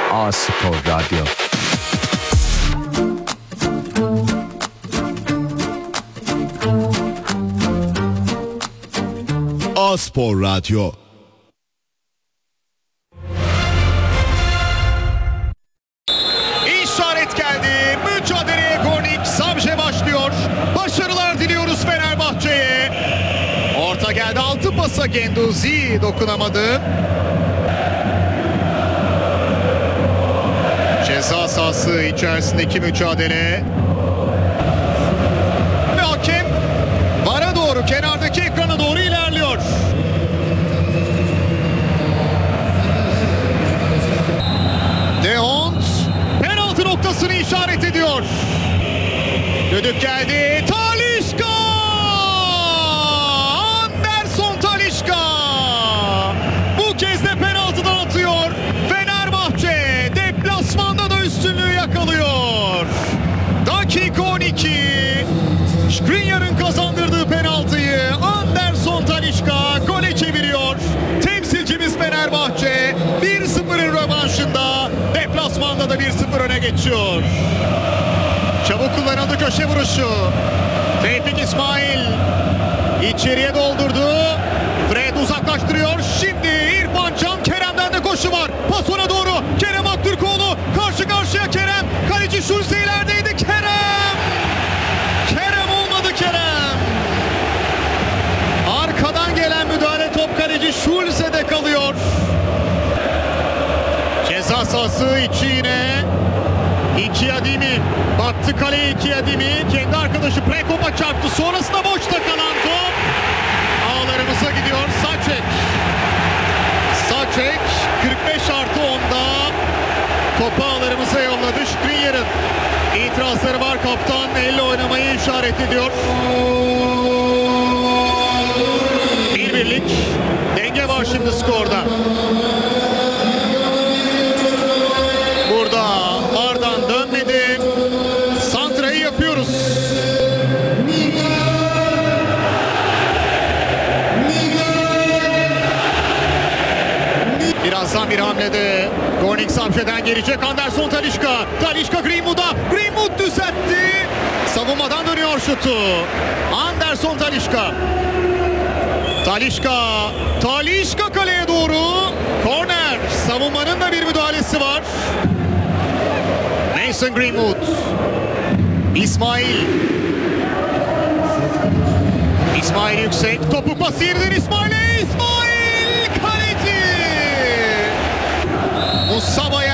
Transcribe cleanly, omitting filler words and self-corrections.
A-Spor Radyo. A-Spor Radyo. İşaret geldi. Mücadeleye Gornik Zabrze başlıyor. Başarılar diliyoruz Fenerbahçe'ye. Orta geldi, altı pasa Genduzi dokunamadı. Ceza sahası içerisindeki mücadele. Ve hakem VAR'a doğru, kenardaki ekrana doğru ilerliyor. De Hond penaltı noktasını işaret ediyor. Düdük geldi. Talisca! Anderson Talisca! Bu kez de penaltıdan atıyor. Fenerbahçe deplasmanda da üstünlüğü yakalıyor. Dakika 12. Skriniar'ın kazandırdığı penaltıyı Anderson Talisca gole çeviriyor. Temsilcimiz Fenerbahçe 1-0'ın rövanşında deplasmanda da 1-0 öne geçiyor. Çabuk kullanıldı köşe vuruşu. Tevfik İsmail içeriye doldurdu. Fred uzaklaştırıyor. Şimdi İrfan Can, Kerem'den de koşu var. Pas ona doğru. Kerem Aktürkoğlu karşı karşıya Kerem. Kaleci Schulze ilerideydi. Kerem olmadı Kerem. Arkadan gelen müdahale, top kaleci Schulze'de kalıyor. Ceza sahası içi yine. İki Adimi baktı kaleye, iki Adimi kendi arkadaşı Prekop'a çarptı, sonrasında boşta kalan top ağlarımıza gidiyor. Saçek 45+10'da topu ağlarımıza yolladı. Skriniar'ın itirazları var, kaptan elle oynamayı işaret ediyor. 1-1'lik denge var şimdi skorda. Burada Ardan dönmedi. Santra'yı yapıyoruz. Birazdan bir hamlede Gornik Zabze'den gelecek Anderson Talisca. Talisca Greenwood'a. Greenwood düzeltti. Savunmadan dönüyor şutu. Anderson Talisca. Talisca kaleye doğru. Korner. Savunmanın da bir müdahalesi var. Mason Greenwood. İsmail yüksek. Topuk pası yeniden İsmail kaleci. Musaba'ya